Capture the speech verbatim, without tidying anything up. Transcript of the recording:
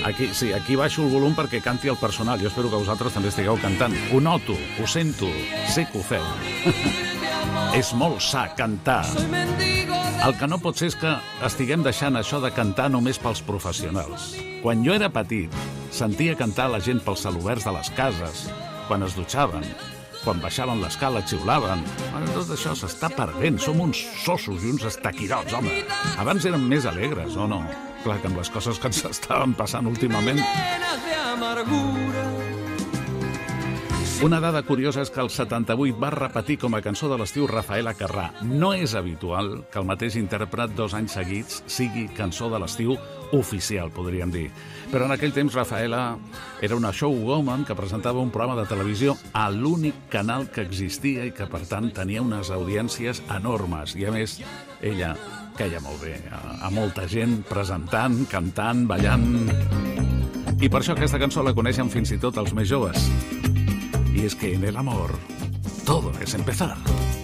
Aquí, sí, aquí baixo el volum perquè canti el personal. Jo espero que vosaltres també estigueu cantant. Ho noto, ho sento, sé que ho feu. És molt sa cantar. El que no pot ser és que estiguem deixant això de cantar només pels professionals. Quan jo era petit, sentia cantar la gent pels celoberts de les cases, quan es dutxaven, quan baixaven l'escala xiulaven. Tot això s'està perdent. Som uns sossos i uns estaquirots, home. Abans érem més alegres, o no? Clar que amb les coses que ens estaven passant últimament. Una dada curiosa és que el setanta-vuit va repetir com a cançó de l'estiu Rafaela Carrà. No és habitual que el mateix intèrpret dos anys seguits sigui cançó de l'estiu oficial, podríem dir. Però en aquell temps Rafaela era una showwoman que presentava un programa de televisió a l'únic canal que existia i que, per tant, tenia unes audiències enormes. I, a més, ella queia molt bé a, a molta gent presentant, cantant, ballant. I per això aquesta cançó la coneixen fins i tot els més joves. Y es que en el amor todo es empezar.